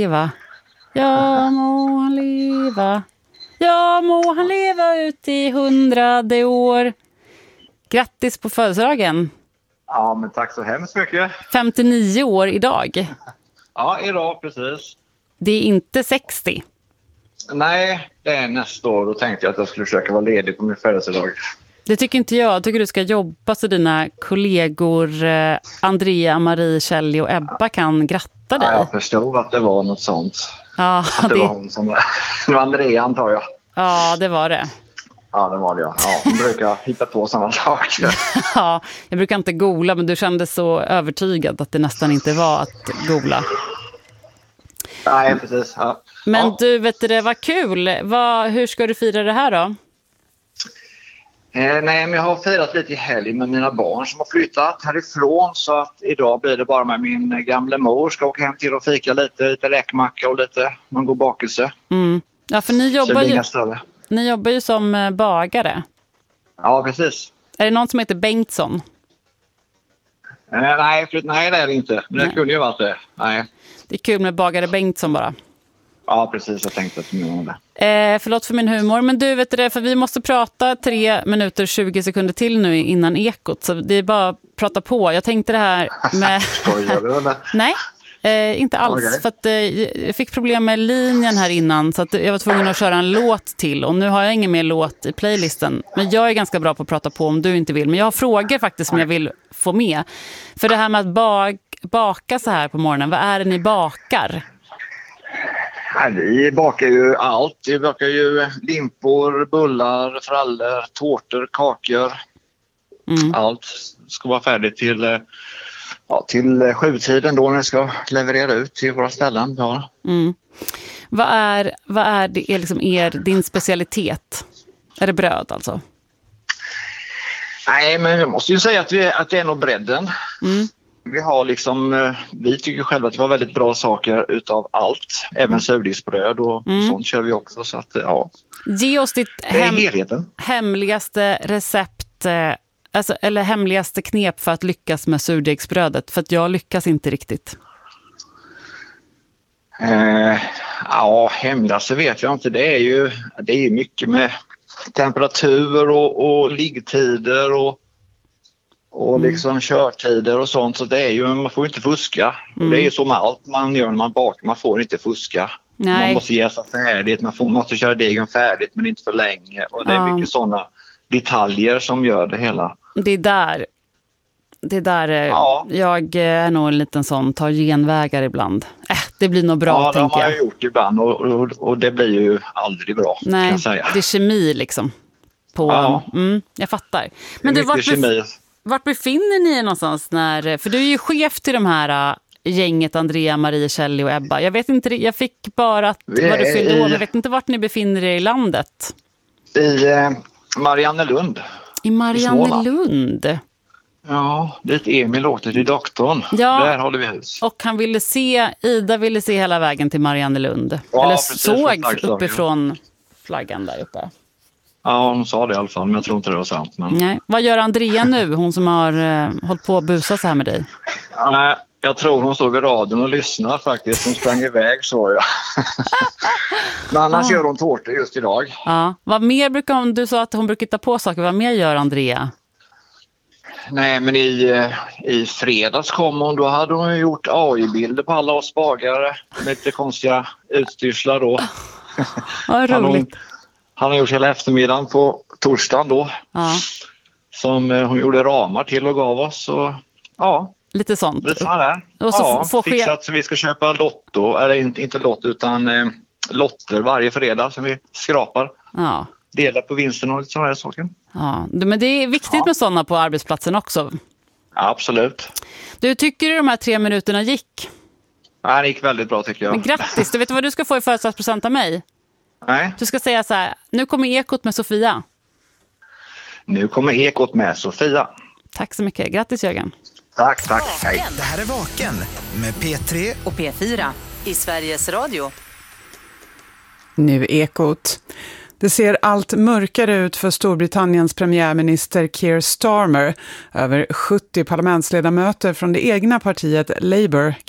leva. Ja må han leva. Ja må han leva ut i 100:e år. Grattis på födelsedagen. Ja, men tack så hemskt mycket. 59 år idag. Ja, idag precis. Det är inte 60. Nej, det är nästa år. Då tänkte jag att jag skulle försöka vara ledig på min födelsedag. Det tycker inte jag. Jag tycker du ska jobba så dina kollegor Andrea, Marie, Kjell och Ebba kan gratta dig. Ja, jag förstod att det var något sånt. Ja, att det var hon som... Det var Andrea, antar jag. Ja, det var det. Ja, det var det, ja. Hon brukar hitta på sådana saker. Ja, jag brukar inte googla, men du kände så övertygad att det nästan inte var att googla. Nej, precis. Ja. Men du, vet det var kul. Hur ska du fira det här då? Nej, men jag har firat lite i helg med mina barn som har flyttat härifrån. Så att idag blir det bara med min gamla mor. Ska åka hem till och fika lite räkmacka och lite någon god bakelse. Mm. Ja, för ni jobbar ju som bagare. Ja, precis. Är det någon som heter Bengtsson? Nej, det är det inte. Men det kunde ju varit det. Nej. Det är kul med bagare Bengtsson bara. Ja, precis. Jag tänkte att du menade det. Förlåt för min humor, men du vet det, för vi måste prata 3 minuter 20 sekunder till nu innan ekot. Så det är bara att prata på. Jag tänkte det här med... Skojar du eller? Nej, inte alls. Okay. För att jag fick problem med linjen här innan, så att jag var tvungen att köra en låt till. Och nu har jag ingen mer låt i playlisten. Men jag är ganska bra på att prata på om du inte vill. Men jag har frågor faktiskt som jag vill få med. För det här med att baka så här på morgonen, vad är det ni bakar? Ja, vi bakar ju allt. Vi bakar ju limpor, bullar, frallor, tårtor, kakor. Allt ska vara färdigt till 7-tiden då när vi ska leverera ut till våra ställen. Ja. Vad är det liksom din specialitet? Är det bröd alltså? Nej, men jag måste ju säga att det är nog bredden. Vi har vi tycker själva att vi har väldigt bra saker utav allt. Även surdegsbröd och sånt kör vi också. Så att, ja. Ge oss ditt hemligaste recept, eller hemligaste knep för att lyckas med surdegsbrödet. För att jag lyckas inte riktigt. Hemligaste vet jag inte. Det är ju mycket med temperatur och liggtider och liksom körtider och sånt. Så det är ju, man får inte fuska. Och det är ju så med allt man gör när man bakar. Man får inte fuska. Nej. Man måste jäsa färdigt. Man måste köra degen färdigt men inte för länge. Och det är mycket sådana detaljer som gör det hela. Det är där jag är nog en liten sån, tar genvägar ibland. Det blir nog bra, tänker jag. Ja, det har jag gjort ibland och det blir ju aldrig bra. Nej, kan jag säga. Det är kemi liksom. Jag fattar. Men du, vart befinner ni er någonstans? För du är ju chef till de här gänget Andrea, Marie, Kjell och Ebba. Jag vet inte, jag fick bara vad du fyllde år, men jag vet inte vart ni befinner er i landet. I Mariannelund. I Mariannelund? Ja, dit Emil åkte till doktorn. Ja, där håller vi hus. Och Ida ville se hela vägen till Mariannelund. Ja, eller precis, såg uppifrån flaggan där uppe. Ja, hon sa det i alla fall, men jag tror inte det var sant. Men... Nej. Vad gör Andrea nu, hon som har hållit på att busa så här med dig? Nej, jag tror hon stod vid radion och lyssnar faktiskt. Hon sprang iväg, så jag. Men annars gör hon tårtor just idag. Ja. Vad mer du sa att hon brukar ta på saker. Vad mer gör Andrea? Nej, men i fredags kom hon. Då hade hon gjort AI-bilder på alla oss bagare. Med lite konstiga utstyrslar då. Vad roligt. Han har gjort hela eftermiddagen på torsdagen då. Ja. Som hon gjorde ramar till och gav oss. Och, ja. Lite sånt. Lite sådär. Och så fixat så vi ska köpa lotto. Eller inte lotto utan lotter varje fredag som vi skrapar. Ja. Delar på vinsten och lite sådana saker. Ja, men det är viktigt med sådana på arbetsplatsen också. Ja, absolut. Du, tycker du de här 3 minuterna gick? Ja, det gick väldigt bra tycker jag. Men grattis, du vet vad du ska få i födelsedagspresent av mig? Nej. Du ska säga så här, nu kommer ekot med Sofia. Nu kommer ekot med Sofia. Tack så mycket, grattis Jörgen. Tack, hej. Det här är Vaken med P3 och P4 i Sveriges Radio. Nu ekot. Det ser allt mörkare ut för Storbritanniens premiärminister Keir Starmer. Över 70 parlamentsledamöter från det egna partiet Labour